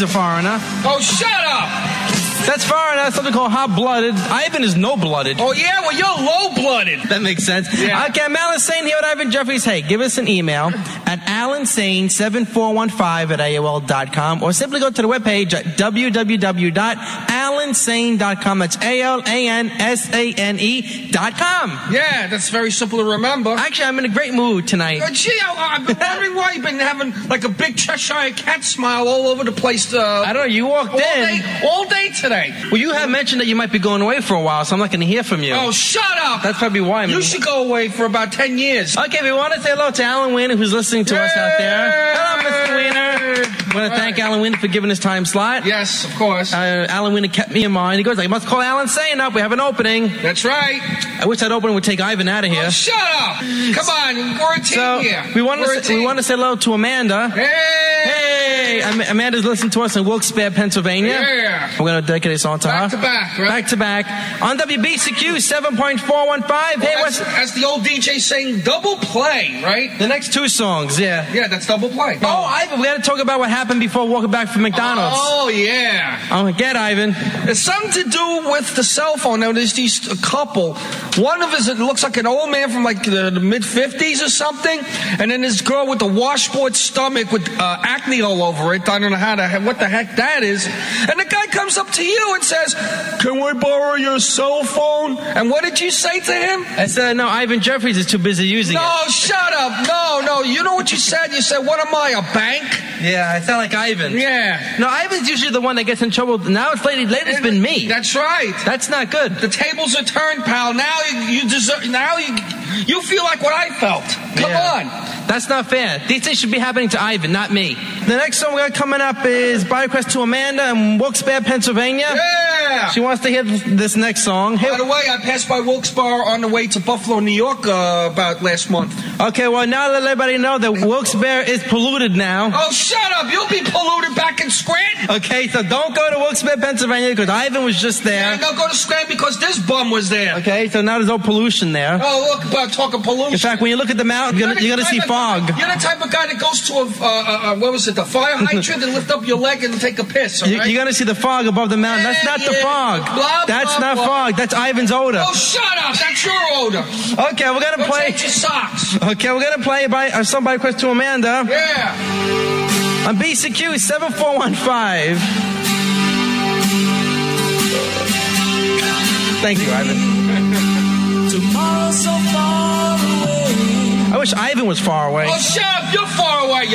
Ivan's a foreigner. Oh, shut up! That's foreigner. That's something called hot-blooded. Ivan is no-blooded. Oh, yeah? Well, you're low-blooded. That makes sense. Yeah. Okay, I'm Alan Sane here with Ivan Jeffries. Hey, give us an email at alansane7415@AOL.com or simply go to the webpage at www.alansane.com. That's ALANSANE.com. Yeah, that's very simple to remember. Actually, I'm in a great mood tonight. Gee, I've been wondering why you've been having like a big Cheshire cat smile all over the place. I don't know, you walked in. All day today. Well, you have mentioned that you might be going away for a while, so I'm not going to hear from you. Oh, shut up! That's probably why. You should go away for about 10 years. Okay, we want to say hello to Alan Wiener, who's listening to us out there. Hello, Mr. Wiener. I want to thank Alan Wiener for giving his time slot. Yes, of course. Alan Wiener kept me in mind. He goes, I must call Alan Sane up. We have an opening. That's right. I wish that opening would take Ivan out of here. Oh, shut up! Come on, we're a team here. We want to say hello to Amanda. Hey! Amanda's listening to us in Wilkes-Barre, Pennsylvania. Yeah. We're going to dedicate a song to her. Back to back, right? Back to back. On WBCQ 7.415. Hey, as the old DJ saying, double play, right? The next two songs, yeah. Yeah, that's double play. Oh, Ivan, we got to talk about what happened before walking back from McDonald's. Oh, yeah. Oh, get Ivan. It's something to do with the cell phone. Now, there's these couple. One of us, it looks like an old man from like the mid-50s or something. And then this girl with the washboard stomach with acne all over it. I don't know what the heck that is. And the guy comes up to you and says, can we borrow your cell phone? And what did you say to him? I said, no, Ivan Jeffries is too busy using it. No, shut up. No. You know what you said? You said, what am I, a bank? Yeah, I sound like Ivan. Yeah. No, Ivan's usually the one that gets in trouble. Now it's lately it's been me. That's right. That's not good. The tables are turned, pal. Now you deserve. Now you feel like what I felt. Come on. That's not fair. These things should be happening to Ivan, not me. The next song we got coming up is by request to Amanda in Wilkes-Barre, Pennsylvania. Yeah. She wants to hear this next song. By the way, I passed by Wilkes-Barre on the way to Buffalo, New York about last month. Okay, well, now let everybody know that Wilkes-Barre is polluted now. Oh, shut up. You'll be polluted back in Scranton. Okay, so don't go to Wilkes-Barre, Pennsylvania, because Ivan was just there. Yeah, don't go to Scranton because this bum was there. Okay, so now there's no pollution there. Oh, look, about talking pollution. In fact, when you look at the mountain, you're going to see fog. You're the type of guy that goes to the fire hydrant and lift up your leg and take a piss, all right? You're going to see the fog above the mountain. That's not the fog. That's not fog. That's Ivan's odor. Oh, shut up. That's your odor. Okay, we're going to play. Change your socks. Okay, we're going to play by some by request to Amanda. Yeah. On BCQ 7415. Thank you, Ivan. Tomorrow so far away. I wish Ivan was far away. Oh, shut up. You're far away.